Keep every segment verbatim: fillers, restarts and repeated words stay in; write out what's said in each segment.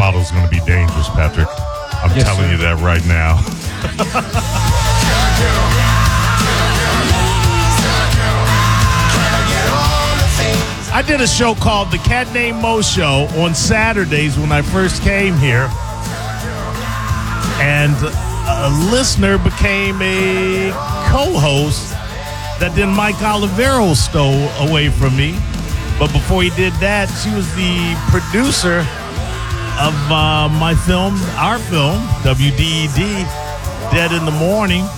bottle is going to be dangerous, Patrick. I'm Yes, telling sir. you that right now. I did a show called The Cat Named Mo Show on Saturdays when I first came here. And a listener became a co-host that then Mike Olivero stole away from me. But before he did that, she was the producer of uh, my film, our film, W D E D, Dead in the Morning.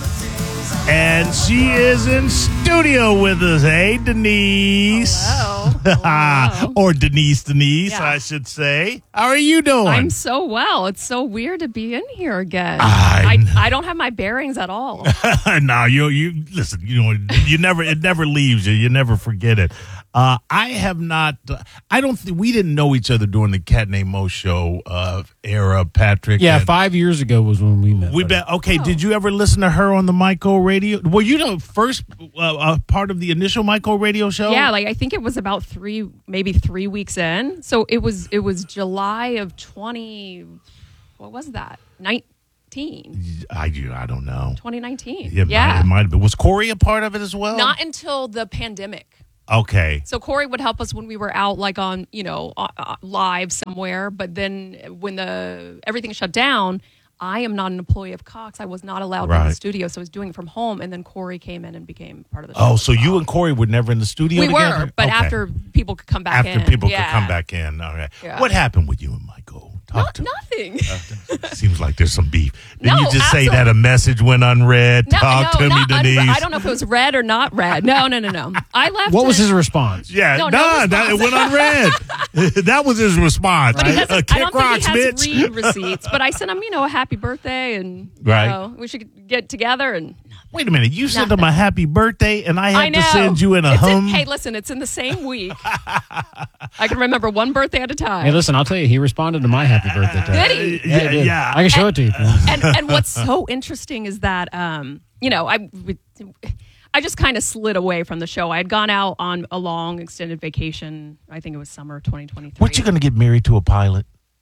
And she is in studio with us. Hey, Denise. Hello. Hello. Or Denise Denise, Yeah. I should say. How are you doing? I'm so well. It's so weird to be in here again. I I, I don't have my bearings at all. no, you you listen. You know, you never it never leaves you. You never forget it. Uh, I have not. Uh, I don't think we didn't know each other during the Cat Named Mo Show uh, era, Patrick. Yeah, and five years ago was when we met. We buddy. bet. Okay, Oh. did you ever listen to her on the Myco Radio? Were you the first uh, uh, part of the initial Myco Radio show? Yeah, like I think it was about three, maybe three weeks in. So it was it was July of twenty. What was that? Nineteen. I do. I don't know. twenty nineteen. Yeah, Yeah. It might have been. Was Corey a part of it as well? Not until the pandemic. Okay. So Corey would help us when we were out, like on, you know, uh, uh, live somewhere. But then when the everything shut down, I am not an employee of Cox. I was not allowed in Right. the studio, so I was doing it from home. And then Corey came in and became part of the show. Oh, so as you well. and Corey were never in the studio we together? were, but Okay. after people could come back in. After people yeah. could come back in. All right. Yeah. What happened with you and Michael? Talk Not, to me. nothing. Seems like there's some beef. Didn't No, you just say absolutely. that a message went unread? No, Talk no, to me, not unre- Denise. I don't know if it was red or not red. No, no, no, no. I left. What was it- his response? Yeah, No, no, no that, it response. went unread. That was his response. But he doesn't, Uh, I kick don't rocks, think he has bitch. read receipts. But I sent him, you know, a happy birthday, and you Right. know, we should get together. And Wait a minute. You sent him Nothing. a happy birthday, and I had I know. to send you in a It's in- hum. hey, listen, it's in the same week. I can remember one birthday at a time. Hey, listen, I'll tell you, he responded to my happy birthday text. Did he? yeah, he did. yeah. I can show it to you. if you want. and and what's so interesting is that um you know I we- I just kind of slid away from the show. I had gone out on a long extended vacation. I think it was summer twenty twenty-three. What, you going to get married to a pilot?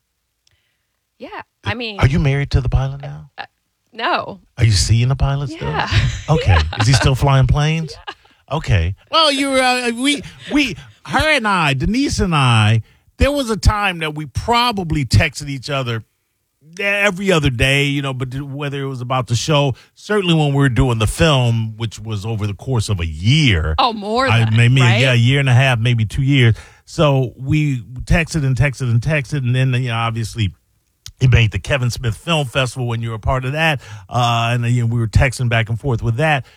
Yeah, I mean, Are you married to the pilot now? no. Are you seeing the pilot still? Yeah. Okay. Is he still flying planes? Okay. Well, you uh, we we her and I, Denise and I, there was a time that we probably texted each other every other day, you know, but whether it was about the show, certainly when we were doing the film, which was over the course of a year. Oh, more I, than maybe right? yeah, a year and a half, maybe two years. So we texted and texted and texted, and then you know, obviously, he made the Kevin Smith Film Festival when you were a part of that, uh, and you know, we were texting back and forth with that.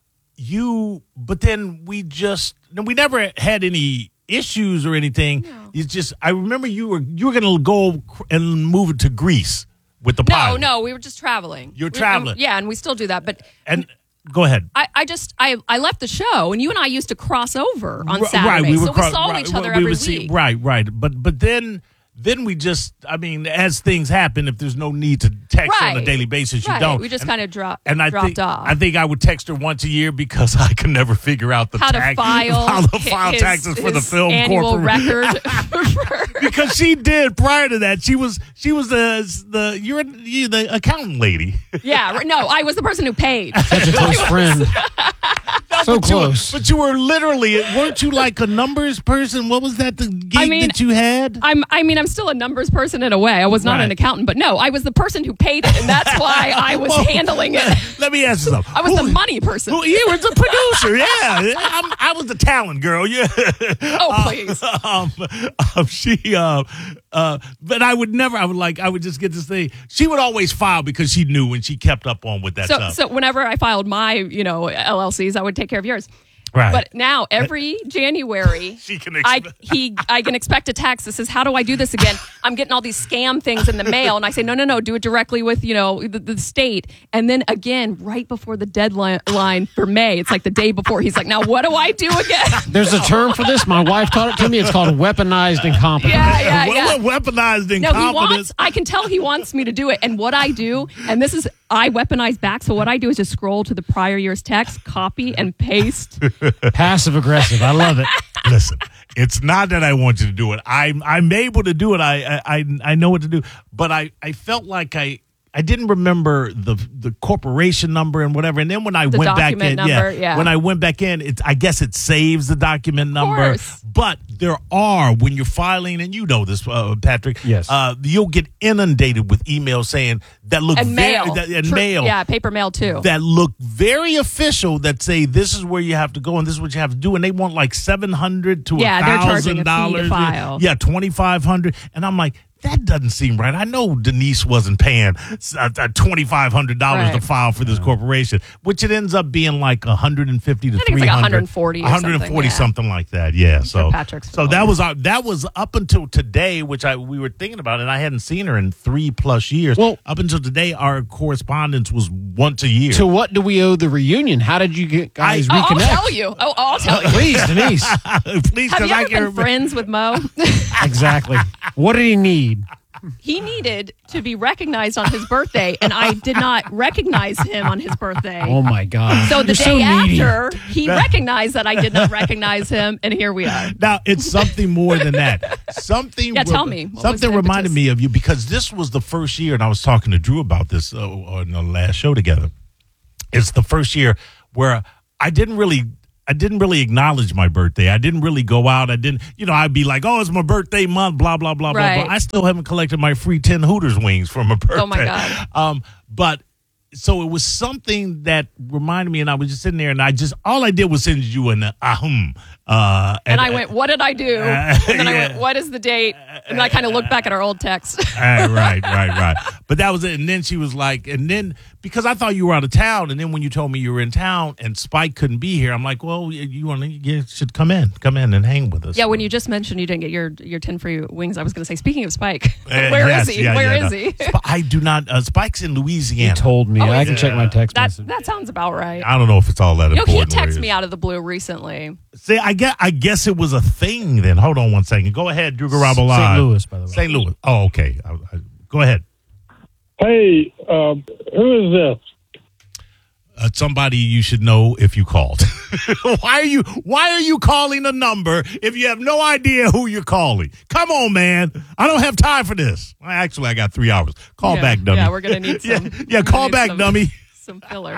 You, but then we just we never had any issues or anything. No. It's just I remember you were you were going to go and move it to Greece with the No, pilot. no, we were just traveling. You're We- traveling. and- yeah, and we still do that. But And go ahead. I, I just I, I left the show, and you and I used to cross over on R- Saturdays, so cro- we saw right, each other we every would see- week. right, right. But but then then we just I mean, as things happen, if there's no need to text on a Right. daily basis, you Right. don't. We just And- kind of dropped And I dropped think off. I think I would text her once a year because I could never figure out the how to tax, file how to file his, taxes for the his film annual corporation. record. Because she did prior to that. She was she was the the you're you the accountant lady. yeah, right, no, I was the person who paid. Such a close friend. So But you were- close. but you were literally weren't you like a numbers person? What was that the gig I mean, that you had? I'm, I mean, I'm still a numbers person in a way. I was not Right. an accountant, but no, I was the person who paid it, and that's why I was Well, handling it. Let me ask you something. I was Who- the money person. who- you were the producer, yeah. I'm, I was the talent girl, yeah. Oh, please. um, um, she, uh, uh, but I would never. I would like. I would just get this thing. She would always file because she knew and she kept up on with that So, stuff. so whenever I filed my, you know, L L Cs, I would take care of yours. Right. But now every January, She can I expect- he I can expect a tax that says, "How do I do this again?" I'm getting all these scam things in the mail, and I say, "No, no, no, do it directly with you know the, the state." And then again, right before the deadline line for May, it's like the day before. He's like, "Now what do I do again?" There's a term for this. My wife taught it to me. It's called weaponized incompetence. Yeah, yeah, yeah. We- we- Weaponized No, he incompetence. wants. I can tell he wants me to do it. And what I do, and this is, I weaponize back. So what I do is just scroll to the prior year's text, copy and paste. Passive aggressive. I love it. Listen, It's not that I want you to do it. I'm I'm able to do it. I I I know what to do. But I, I felt like I I didn't remember the the corporation number and whatever. And then when I The went back document in, number, yeah, yeah. when I went back in, it I guess it saves the document number. course. But there are, when you're filing, and you know this, uh, Patrick. Yes. Uh, you'll get inundated with emails saying that look And very, mail. that, and True. mail. Yeah, paper mail too. That look very official, that say this is where you have to go and this is what you have to do, and they want like seven hundred to Yeah, a they're charging thousand a fee to dollars. file. Yeah, twenty five hundred, and I'm like, that doesn't seem right. I know Denise wasn't paying uh, twenty five hundred dollars Right. to file for this corporation, which it ends up being like one hundred and fifty to I think it's three like hundred, one hundred forty or one hundred and forty something, something like that. Yeah, so Patrick's so that familiar. was our, that was up until today, which I we were thinking about, and I hadn't seen her in three plus years. Well- up until today, our correspondence was once a year. To what do we owe the reunion? How did you get guys Oh, I'll reconnect? tell you. Oh, I'll tell you. Please, Denise. Please, Have because you I ever can't been remember. friends with Mo? Exactly. What did he need? He needed to be recognized on his birthday, and I did not recognize him on his birthday. Oh my God. So the You're day so needy. after, he recognized that I did not recognize him, and here we are. Now it's something more than that. Something. Yeah, tell me. What was Something the reminded impetus? me of you, because this was the first year, and I was talking to Drew about this uh, on the last show together. It's the first year where I didn't really. I didn't really acknowledge my birthday. I didn't really go out. I didn't, you know, I'd be like, oh, it's my birthday month, blah, blah, blah, blah, Right. blah. I still haven't collected my free ten Hooters wings for my birthday. Oh, my God. Um, but so it was something that reminded me, and I was just sitting there, and I just, all I did was send you an ahum. Uh, And I went, what did I do? Uh, And then I yeah. went, what is the date? And I kind of looked back at our old text. Uh, right, right, right. But that was it. And then she was like, and then because I thought you were out of town, and then when you told me you were in town and Spike couldn't be here, I'm like, well, you, you want to, you should come in, come in and hang with us. Yeah, when you just mentioned you didn't get your, your ten free wings, I was going to say, speaking of Spike, Uh, where is yes, he? yeah, Where yeah, is no. he? Sp- I do not. Uh, Spike's in He Louisiana. told me. Oh, I is can it? check my text That, message. that sounds about right. I don't know if it's all that You know, he important. where texted he me is. out of the blue recently. See, I guess, I guess it was a thing then. Hold on one second. Go ahead, Drew Garabo Saint Live. Louis, by the way. Saint Louis. Oh, okay. I, I, go ahead. Hey, um, who is this? Uh, somebody you should know if you called. why are you Why are you calling a number if you have no idea who you're calling? Come on, man. I don't have time for this. Well, actually, I got three hours. Call Yeah, back, dummy. yeah, we're gonna need some- yeah, yeah, we're call gonna need back, some- dummy. Some filler.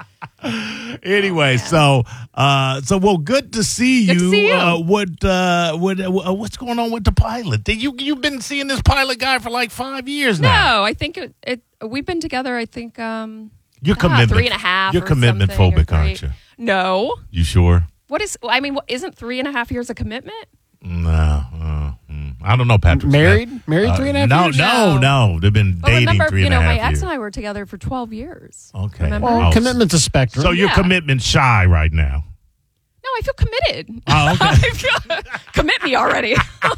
Anyway, so uh, so well, good to see you. Good to see you. Uh, what uh, what uh, what's going on with the pilot? Did you you've been seeing this pilot guy for like five years now? No, I think it, it. We've been together. I think um, You're God, commitment. three and a half. You're or commitment something, or phobic, three. aren't you? No. You sure? What is? I mean, what, isn't three and a half years a commitment? No, uh, mm, I don't know, Patrick. Married? Married three and a half no, years? No, no, They've been But dating remember, three you and a know, half my ex years. and I were together for twelve years. Okay. Remember? Well, Well, Oh, commitment's a spectrum. So you're Yeah. commitment shy right now. No, I feel committed. Oh, okay. I feel- commit me already.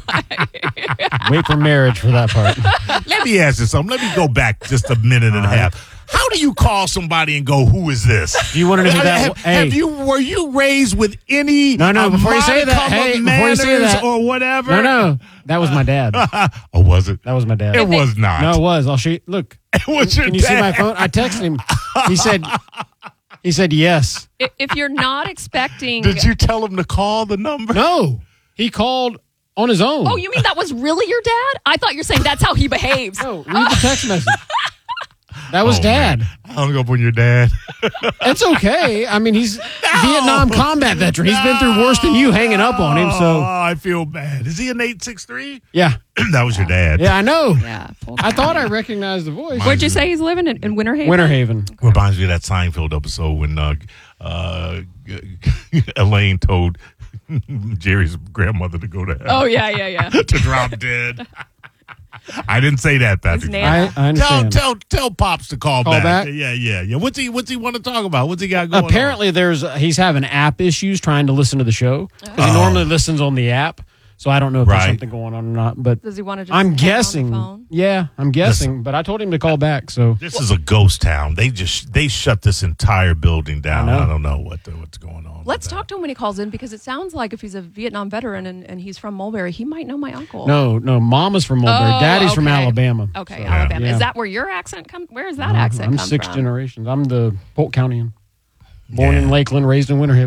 Wait for marriage for that part. Let me ask you something. Let me go back just a minute and a half. How do you call somebody and go, "Who is this"? Do you want to know who that? have, hey, have you were you raised with any No, no, uh, before you say that, modicum of hey, before you say manners that- or whatever? No, no, that was my dad. Oh, was it? That was my dad. It was not. No, it was. I'll show you. Look, It was your can you see dad. my phone? I texted him. He said, he said yes. I- if you're not expecting, Did you tell him to call the number? No, he called on his own. oh, you mean that was really your dad? I thought you're saying that's how he behaves. No, read the text message. That was Oh, dad. man. I hung up on your dad. It's okay. I mean, he's Vietnam combat veteran. He's been through worse than you hanging up on him. Oh, So I feel bad. Is he an eight six three? yeah, That was your dad. yeah, I know. Yeah. full I thought I time. recognized the voice. Where'd you say he's living in, in Winter Haven? Winter Haven. Reminds me of that Seinfeld episode when uh, uh, Elaine told Jerry's grandmother to go to hell. Oh yeah, yeah, yeah. to drop dead. I didn't say that, Patrick. name. I, I Tell understand. tell tell Pops to call, Call back? Yeah, yeah, yeah. What's he What's he want to talk about? What's he got going? Apparently, there's he's having app issues trying to listen to the show because he Oh. normally listens on the app. So I don't know if Right. there's something going on or not. But Does he want to just I'm hang on the guessing. phone? Yeah, I'm guessing. But I told him to call back. So This is a ghost town. They just they shut this entire building down. I know. I, don't know what the, what's going on. Let's with that. talk to him when he calls in because it sounds like if he's a Vietnam veteran and, and he's from Mulberry, he might know my uncle. no, no, Mama's from Mulberry. Oh, Daddy's from okay. Alabama. Okay, Yeah. Alabama. Yeah. Is that where your accent comes? Where is that accent I'm come six from? generations. I'm the Polk County. Born Yeah. in Lakeland, raised in Winter Haven.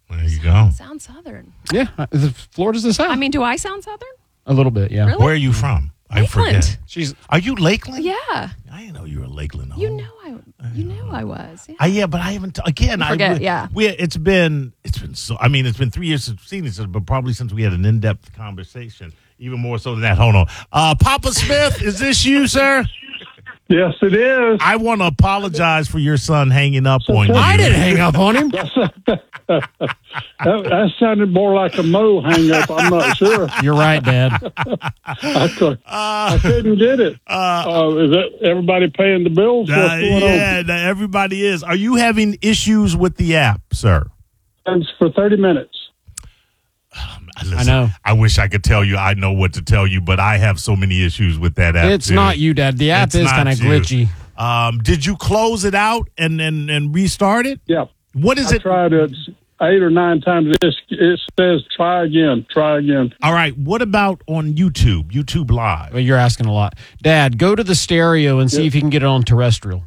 There you go. Sound Southern. Yeah, uh, the- Florida's the South. I mean, do I sound Southern? a little bit, yeah. Really? Where are you from? I Lakeland. forget. She's Are you Lakeland? Yeah. I didn't know you were Lakeland. You home. know I. You know I was. Yeah. I, yeah, but I haven't. T- again, You forget, I yeah. We, it's been. It's been so. I mean, it's been three years since we've seen each other, but probably since we had an in-depth conversation. Even more so than that. Hold on, uh, Papa Smith, is this you, sir? Yes, it is. I want to apologize for your son hanging up on you. I didn't hang up on him. that, that sounded more like a Mo hang up. I'm not sure. You're right, Dad. I, could, I couldn't get it. Uh, is that everybody paying the bills? What's Uh, going yeah, no, everybody is. Are you having issues with the app, sir? on? It's for thirty minutes. Listen, I know. I wish I could tell you I know what to tell you, but I have so many issues with that app. It's too. not you, Dad. The app It's is not kind of you. glitchy. Um, did you close it out and, and, and restart it? Yeah. What is I it? tried it eight or nine times. It, it says try again, try again. All right. What about on YouTube? YouTube Live. Well, you're asking a lot. Dad, go to the stereo and see Yeah. if you can get it on terrestrial.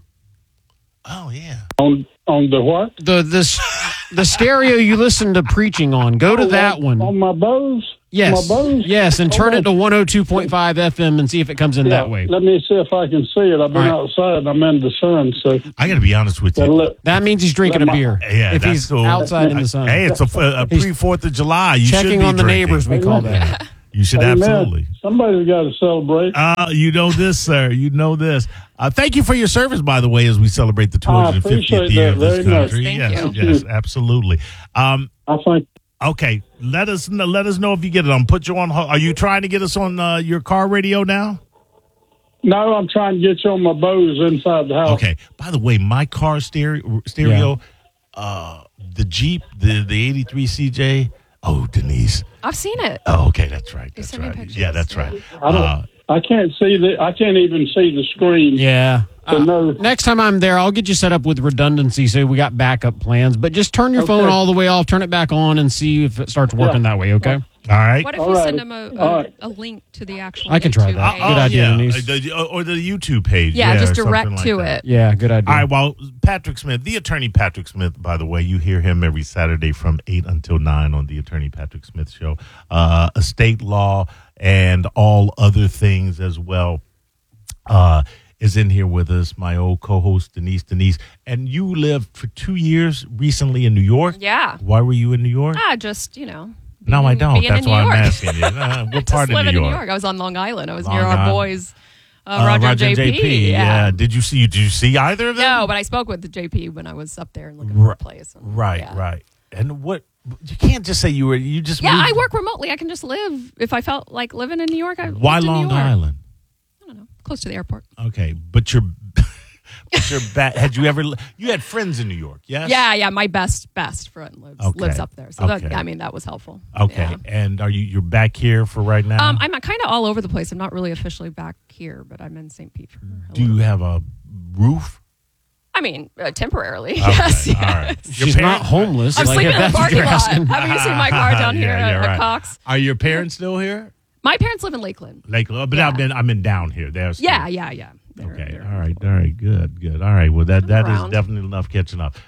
Oh yeah. On on the what? The this the stereo you listen to preaching on. Go to that on, one. On my Bose? Yes. My Bose? Yes, and turn Hold it to one oh two point five F M and see if it comes in Yeah, that way. Let me see if I can see it. I've been All right. outside. I'm in the sun, so I got to be honest with gotta you. let, That means he's drinking a Let my- beer. Yeah, if that's he's so, outside in the sun. Hey, it's a, a pre Fourth of July. You should Checking be on the drinking. neighbors, we call Amen. that. You should Amen. absolutely. Somebody's got to celebrate. Uh, you know this, sir. You know this. Uh, thank you for your service, by the way, as we celebrate the two hundred fiftieth appreciate year that of this very much. country. Thank yes, you. yes, absolutely. Um, I think okay, let us know, let us know if you get it on. Put you on. ho- Are you trying to get us on uh, your car radio now? no. I'm trying to get you on my Bose inside the house. Okay. By the way, my car stereo, stereo, uh, the Jeep, the the eighty-three C J. Oh, Denise. I've seen it. Oh, okay, that's right. That's sent me right. pictures, Yeah, that's yeah. right. I don't. Uh, I can't see the. I can't even see the screen. Yeah. So Uh, no. next time I'm there, I'll get you set up with redundancy so we got backup plans. But just turn your phone Okay. all the way off, turn it back on, and see if it starts working that way, okay? all right. What if All you right. send them a, All a, right. a link to the actual? I can try YouTube that. page? Good idea, yeah. Denise. Uh, the- or the YouTube page. Yeah, Yeah, just or something direct like to that. it. Yeah, good idea. All right, well, Patrick Smith, the attorney Patrick Smith, by the way, you hear him every Saturday from eight until nine on the attorney Patrick Smith show. Uh, estate law and all other things as well uh, is in here with us. My old co-host, Denise. Denise, and you lived for two years recently in New York? Yeah. Why were you in New York? Ah, just you know. no, I being- don't. being That's in why New I'm York. asking you. Uh, what Just part of living New in York? New York. I was on Long Island. I was Long near our Island. boys, uh, Uh, Roger, Roger and J P. Yeah. Did you see? Did you see either of them? No, but I spoke with the J P when I was up there and looking for a place. And, Right, yeah. right. And what you can't just say you were. You just Yeah, moved- I work remotely. I can just live. If I felt like living in New York, I Why lived in New Long York. Island? I don't know, close to the airport. Okay, but you're. But you're back. Had you ever? You had friends in New York, yes? Yeah, yeah. My best best friend lives Okay. lives up there, so that, Okay. I mean that was helpful. Okay, Yeah. and are you? You're back here for right now. Um, I'm kind of all over the place. I'm not really officially back here, but I'm in Saint Pete for. a Do you little- have a roof? I mean, uh, temporarily. Okay, Yes. all yes. right. Your She's not parents- homeless. I'm like, sleeping if in the that's what parking you're lot. asking. Have you seen my car down here Yeah, at, you're at right. Cox? Are your parents still here? My parents live in Lakeland. Like, but Yeah. I've been. I've been down here. There's Yeah, yeah, yeah. They're- Okay. they're- All right. All right. Good. Good. All right. Well, that I'm that is around. definitely enough catching up.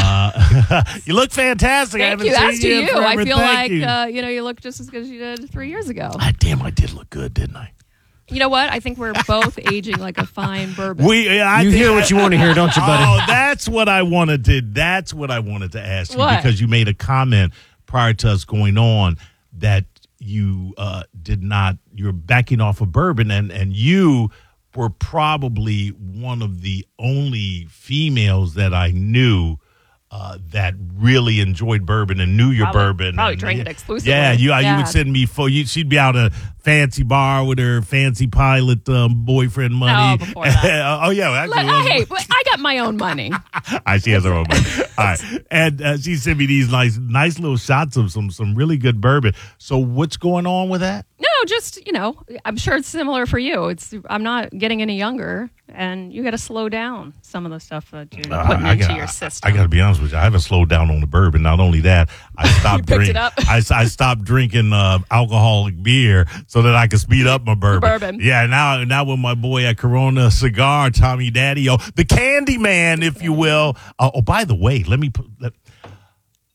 Uh, you look fantastic. I Thank haven't you. seen That's to you in you. I forever. feel Thank like you. uh, you know you look just as good as you did three years ago. Ah, damn, I did look good, didn't I? You know what? I think we're both aging like a fine bourbon. We. yeah, I You think hear what you want to hear, don't you, buddy? Oh, that's what I wanted to. That's what I wanted to ask you What? because you made a comment prior to us going on that you uh, did not. You're backing off of bourbon, and and you were probably one of the only females that I knew. Uh, that really enjoyed bourbon and knew your Probably- bourbon. probably and, drank yeah, it exclusively. Yeah, you, uh, you Yeah. would send me for you. She'd be out at a fancy bar with her fancy pilot um, boyfriend money. No, before that. oh yeah, well, actually, Let- it was- hey, but I got my own money. I, she has her own money. All right, and uh, she sent me these nice, nice little shots of some some really good bourbon. So what's going on with that? No, just you know, I'm sure it's similar for you. It's I'm not getting any younger, and you got to slow down some of the stuff that you're Uh, putting I into got- your system. I got to be honest with you. I haven't slowed down on the bourbon. Not only that, I stopped picked it drinking. up. I, I stopped drinking uh, alcoholic beer so that I could speed up my bourbon. Bourbon. Yeah. Now, now with my boy at Corona Cigar, Tommy Daddy, oh, the Candy Man, if you will. Uh, oh, by the way, let me put. Let,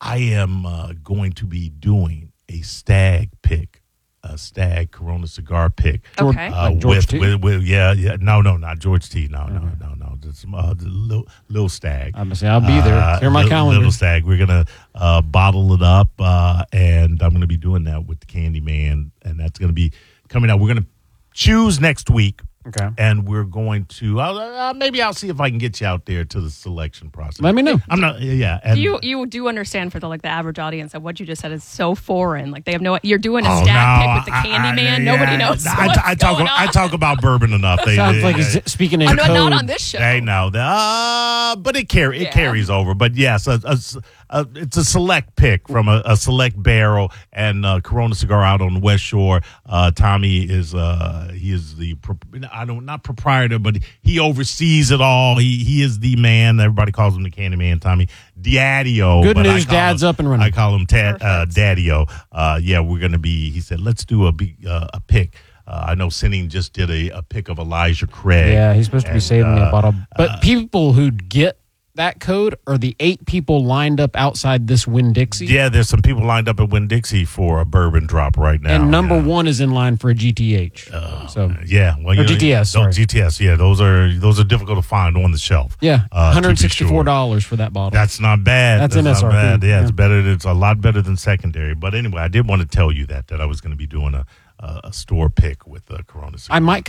I am uh, going to be doing a stag pick, a stag Corona cigar pick. Okay. Uh, Like George with, T? with, with, yeah, yeah. No, no, not George T. No, no, no, no. Just uh, the little, little stag. I'm gonna say I'll be there. Uh, Clear my little, calendar. Little stag. We're gonna uh, bottle it up, uh, and I'm gonna be doing that with the Candyman, and that's gonna be coming out. We're gonna choose next week. Okay. And we're going to uh, uh, maybe I'll see if I can get you out there to the selection process. Let me know. I'm not. Yeah. And, You you do understand for the like the average audience that what you just said is so foreign. Like they have no. You're doing a Oh, stag no, pick with the I- Candyman. I- Nobody yeah, knows. I, what's I talk. going I on. talk about bourbon enough. They, Sounds they, like they, he's speaking in Oh, no, code. not on this show. They know that, uh, but it carry it Yeah. carries over. But yes, a, a, a, it's a select pick from a, a select barrel, and uh, Corona Cigar out on the West Shore. Uh, Tommy is uh, he is the pro- I don't not proprietor, but he oversees it all. He he is the man. Everybody calls him the Candyman. Tommy Daddio. Good but I news, call Dad's him- up and running. I call him ta- uh, Perfect. Daddio. Uh, yeah, we're gonna be. He said, let's do a big uh, a pick. Uh, I know Sinning just did a, a pick of Elijah Craig. Yeah, he's supposed to be And, saving me a uh, bottle. But people who get that code are the eight people lined up outside this Winn-Dixie. Yeah, there's some people lined up at Winn-Dixie for a bourbon drop right now. And number yeah. one is in line for a G T H. so Yeah, well, you Or know, G T S, those sorry. G T S, yeah, those are those are difficult to find on the shelf. yeah, uh, one to hundred be sixty-four dollars sure. for that bottle. That's not bad. That's M S R P, Not bad. Yeah, yeah. it's better. It's a lot better than secondary. But anyway, I did want to tell you that that I was going to be doing a a, a store pick with uh, Corona. I might